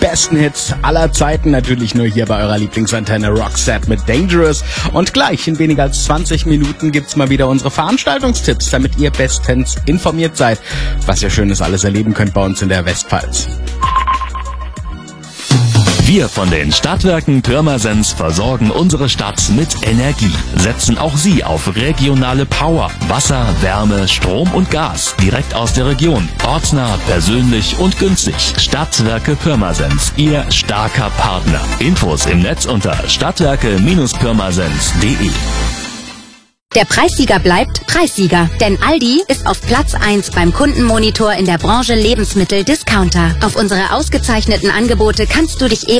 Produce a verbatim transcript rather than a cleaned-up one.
besten Hits aller Zeiten, natürlich nur hier bei eurer Lieblingsantenne Rockset mit Dangerous. Und gleich in weniger als zwanzig Minuten gibt's mal wieder unsere Veranstaltungstipps, damit ihr bestens informiert seid, was ihr Schönes alles erleben könnt bei uns in der Westpfalz. Wir von den Stadtwerken Pirmasens versorgen unsere Stadt mit Energie, setzen auch Sie auf regionale Power, Wasser, Wärme, Strom und Gas direkt aus der Region, ortsnah, persönlich und günstig. Stadtwerke Pirmasens, Ihr starker Partner. Infos im Netz unter stadtwerke Pirmasens punkt de. Der Preissieger bleibt Preissieger, denn Aldi ist auf Platz eins beim Kundenmonitor in der Branche Lebensmittel-Discounter. Auf unsere ausgezeichneten Angebote kannst du dich eben